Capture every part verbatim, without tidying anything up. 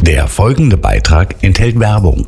Der folgende Beitrag enthält Werbung.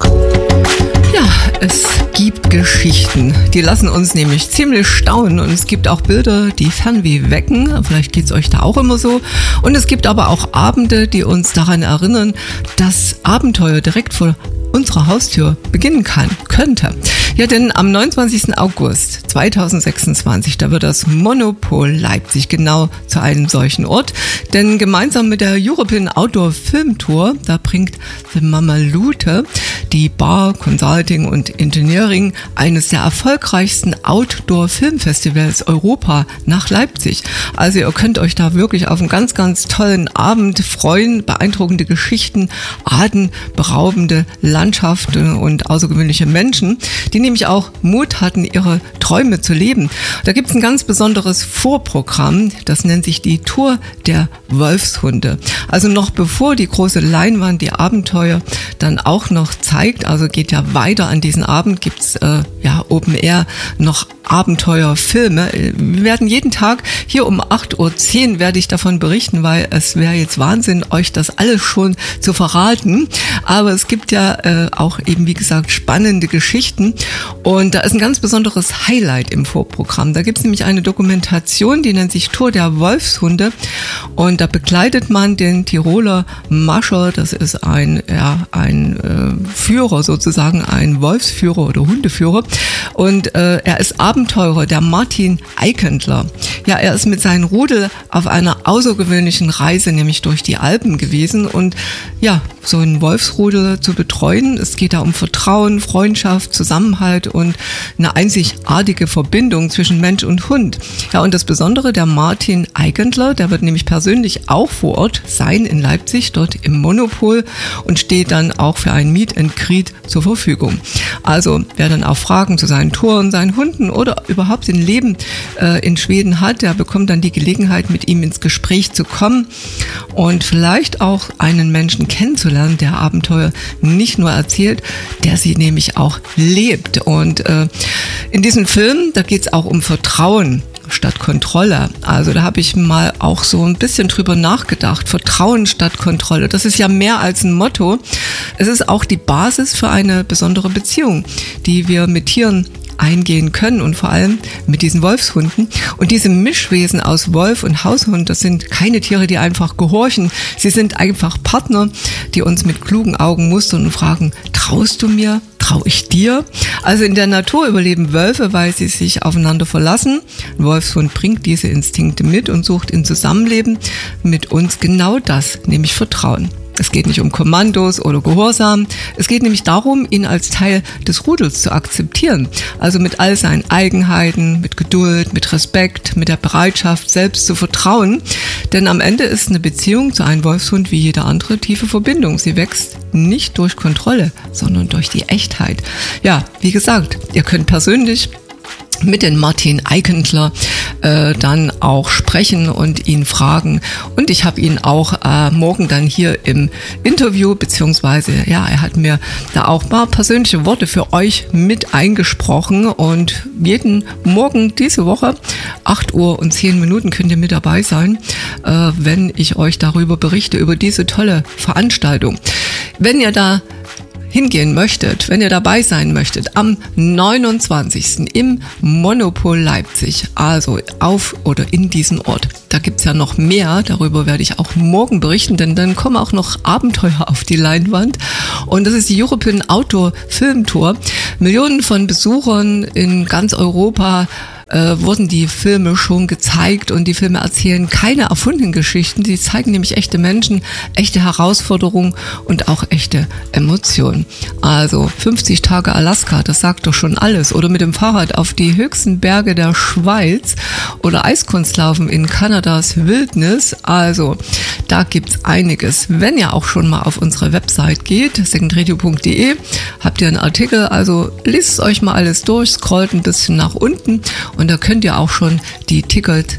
Ja, es gibt Geschichten, die lassen uns nämlich ziemlich staunen und es gibt auch Bilder, die Fernweh wecken, vielleicht geht's euch da auch immer so, und es gibt aber auch Abende, die uns daran erinnern, dass Abenteuer direkt vor unserer Haustür beginnen kann, könnte. Ja, denn am neunundzwanzigsten August zweitausendsechsundzwanzig, da wird das Monopol Leipzig genau zu einem solchen Ort. Denn gemeinsam mit der European Outdoor Film Tour, da bringt The Mamalute, die Bar, Consulting und Engineering, eines der erfolgreichsten Outdoor-Filmfestivals Europa nach Leipzig. Also ihr könnt euch da wirklich auf einen ganz, ganz tollen Abend freuen. Beeindruckende Geschichten, atemberaubende Landschaften und außergewöhnliche Menschen, die nämlich auch Mut hatten, ihre Träume zu leben. Da gibt es ein ganz besonderes Vorprogramm, das nennt sich die Tour der Wolfshunde. Also noch bevor die große Leinwand die Abenteuer dann auch noch zeigt, also geht ja weiter an diesen Abend, gibt es äh, ja Open Air noch Abenteuerfilme. Wir werden jeden Tag hier um acht Uhr zehn werde ich davon berichten, weil es wäre jetzt Wahnsinn, euch das alles schon zu verraten. Aber es gibt ja äh, auch eben, wie gesagt, spannende Geschichten. Und da ist ein ganz besonderes Highlight im Vorprogramm. Da gibt es nämlich eine Dokumentation, die nennt sich Tour der Wolfshunde. Und da begleitet man den Tiroler Mascher, das ist ein, ja, ein äh, Führer sozusagen, ein Wolfsführer oder Hundeführer. Und äh, er ist Abenteurer, der Martin Eikendler. Ja, er ist mit seinem Rudel auf einer außergewöhnlichen Reise, nämlich durch die Alpen gewesen. Und ja, so ein Wolfsrudel zu betreuen, es geht da um Vertrauen, Freundschaft, Zusammenhalt und eine einzigartige Verbindung zwischen Mensch und Hund. Ja, und das Besondere, der Martin Eikendler, der wird nämlich persönlich auch vor Ort sein in Leipzig, dort im Monopol, und steht dann auch für ein Meet and Greet zur Verfügung. Also wer dann auch Fragen zu seinen Touren, seinen Hunden oder überhaupt ein Leben äh, in Schweden hat, der bekommt dann die Gelegenheit, mit ihm ins Gespräch zu kommen und vielleicht auch einen Menschen kennenzulernen, der Abenteuer nicht nur erzählt, der sie nämlich auch lebt. Und äh, in diesem Film, da geht es auch um Vertrauen statt Kontrolle. Also da habe ich mal auch so ein bisschen drüber nachgedacht. Vertrauen statt Kontrolle. Das ist ja mehr als ein Motto. Es ist auch die Basis für eine besondere Beziehung, die wir mit Tieren eingehen können und vor allem mit diesen Wolfshunden. Und diese Mischwesen aus Wolf und Haushund, das sind keine Tiere, die einfach gehorchen. Sie sind einfach Partner, die uns mit klugen Augen mustern und fragen, traust du mir? Traue ich dir? Also in der Natur überleben Wölfe, weil sie sich aufeinander verlassen. Ein Wolfshund bringt diese Instinkte mit und sucht im Zusammenleben mit uns genau das, nämlich Vertrauen. Es geht nicht um Kommandos oder Gehorsam. Es geht nämlich darum, ihn als Teil des Rudels zu akzeptieren. Also mit all seinen Eigenheiten, mit Geduld, mit Respekt, mit der Bereitschaft, selbst zu vertrauen. Denn am Ende ist eine Beziehung zu einem Wolfshund wie jede andere tiefe Verbindung. Sie wächst nicht durch Kontrolle, sondern durch die Echtheit. Ja, wie gesagt, ihr könnt persönlich mit den Martin Eikendler äh, dann auch sprechen und ihn fragen. Und ich habe ihn auch äh, morgen dann hier im Interview, beziehungsweise ja, er hat mir da auch ein paar persönliche Worte für euch mit eingesprochen. Und jeden Morgen diese Woche, acht Uhr und zehn Minuten könnt ihr mit dabei sein, äh, wenn ich euch darüber berichte, über diese tolle Veranstaltung. Wenn ihr da hingehen möchtet, wenn ihr dabei sein möchtet, am neunundzwanzigsten im Monopol Leipzig, also auf oder in diesen Ort. Da gibt's ja noch mehr, darüber werde ich auch morgen berichten, denn dann kommen auch noch Abenteuer auf die Leinwand. Und das ist die European Outdoor Film Tour. Millionen von Besuchern in ganz Europa äh, wurden die Filme schon gezeigt und die Filme erzählen keine erfundenen Geschichten, die zeigen nämlich echte Menschen, echte Herausforderungen und auch echte Emotionen. Also fünfzig Tage Alaska, das sagt doch schon alles. Oder mit dem Fahrrad auf die höchsten Berge der Schweiz oder Eiskunstlaufen in Kanadas Wildnis. Also da gibt's einiges. Wenn ihr auch schon mal auf unsere Website geht, second radio punkt de, habt ihr einen Artikel, also lest es euch mal alles durch, scrollt ein bisschen nach unten und da könnt ihr auch schon die Ticket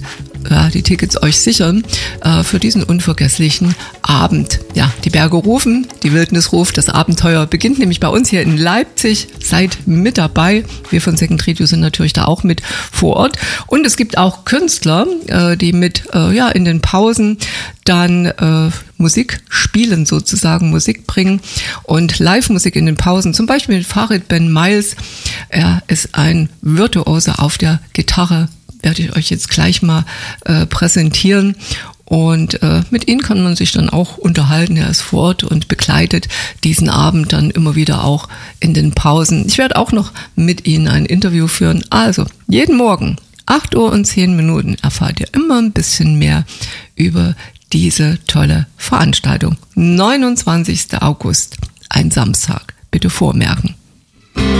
ja, die Tickets euch sichern äh, für diesen unvergesslichen Abend. Ja, die Berge rufen, die Wildnis ruft, das Abenteuer beginnt nämlich bei uns hier in Leipzig. Seid mit dabei. Wir von Second Radio sind natürlich da auch mit vor Ort. Und es gibt auch Künstler, äh, die mit äh, ja in den Pausen dann äh, Musik spielen, sozusagen Musik bringen und Live-Musik in den Pausen. Zum Beispiel mit Farid Ben Miles. Er ist ein Virtuose auf der Gitarre. Werde ich euch jetzt gleich mal äh, präsentieren. Und äh, mit ihm kann man sich dann auch unterhalten. Er ist vor Ort und begleitet diesen Abend dann immer wieder auch in den Pausen. Ich werde auch noch mit Ihnen ein Interview führen. Also, jeden Morgen, acht Uhr und zehn Minuten, erfahrt ihr immer ein bisschen mehr über diese tolle Veranstaltung. neunundzwanzigster August, ein Samstag. Bitte vormerken.